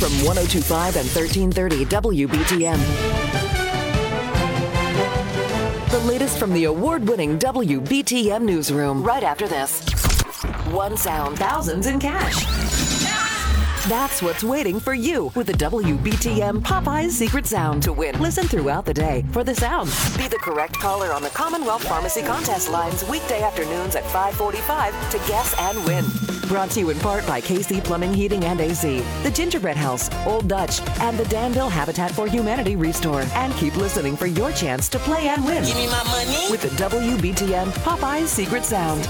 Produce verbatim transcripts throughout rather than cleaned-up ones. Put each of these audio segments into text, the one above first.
from one oh two point five and thirteen thirty W B T M. The latest from the award-winning W B T M newsroom right after this. One sound, thousands in cash. That's what's waiting for you with the W B T M Popeyes Secret Sound to win. Listen throughout the day for the sound. Be the correct caller on the Commonwealth Pharmacy contest lines weekday afternoons at five forty-five to guess and win. Brought to you in part by K C Plumbing, Heating, and A C, the Gingerbread House, Old Dutch, and the Danville Habitat for Humanity Restore. And keep listening for your chance to play and win. Give me my money with the W B T M Popeyes Secret Sound.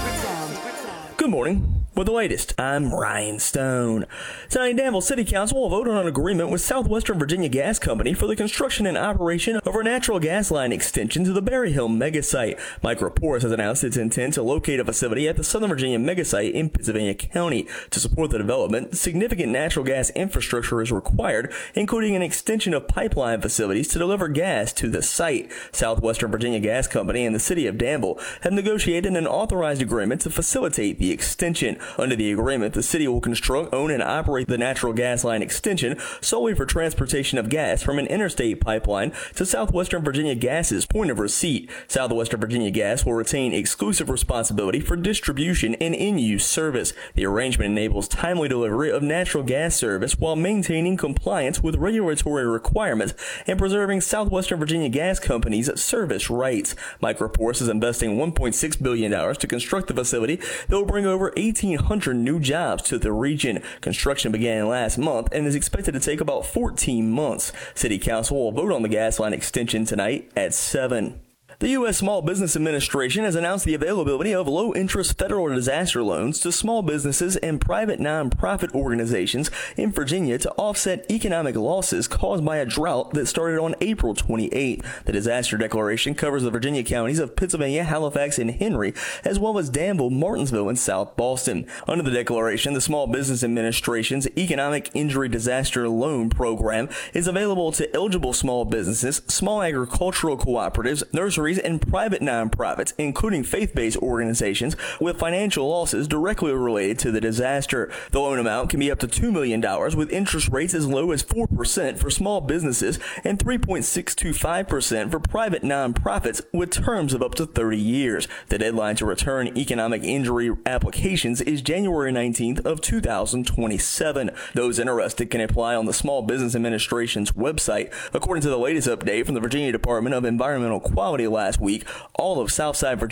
Good morning. With the latest, I'm Ryan Stone. Tonight, Danville City Council will vote on an agreement with Southwestern Virginia Gas Company for the construction and operation of a natural gas line extension to the Berry Hill megasite. Mike Raporis has announced its intent to locate a facility at the Southern Virginia megasite in Pittsylvania County. To support the development, significant natural gas infrastructure is required, including an extension of pipeline facilities to deliver gas to the site. Southwestern Virginia Gas Company and the City of Danville have negotiated an authorized agreement to facilitate the extension. Under the agreement, the city will construct, own, and operate the natural gas line extension solely for transportation of gas from an interstate pipeline to Southwestern Virginia Gas's point of receipt. Southwestern Virginia Gas will retain exclusive responsibility for distribution and in-use service. The arrangement enables timely delivery of natural gas service while maintaining compliance with regulatory requirements and preserving Southwestern Virginia Gas Company's service rights. Mike Raporis is investing one point six billion dollars to construct the facility that will bring over eighteen hundred new jobs to the region. Construction began last month and is expected to take about fourteen months. City Council will vote on the gas line extension tonight at seven. The U S Small Business Administration has announced the availability of low-interest federal disaster loans to small businesses and private nonprofit organizations in Virginia to offset economic losses caused by a drought that started on April twenty-eighth. The disaster declaration covers the Virginia counties of Pittsylvania, Halifax, and Henry, as well as Danville, Martinsville, and South Boston. Under the declaration, the Small Business Administration's Economic Injury Disaster Loan Program is available to eligible small businesses, small agricultural cooperatives, nurseries, and private nonprofits, including faith-based organizations with financial losses directly related to the disaster. The loan amount can be up to two million dollars with interest rates as low as four percent for small businesses and three point six two five percent for private nonprofits with terms of up to thirty years. The deadline to return economic injury applications is January nineteenth of two thousand twenty-seven. Those interested can apply on the Small Business Administration's website. According to the latest update from the Virginia Department of Environmental Quality last week, all of Southside Virginia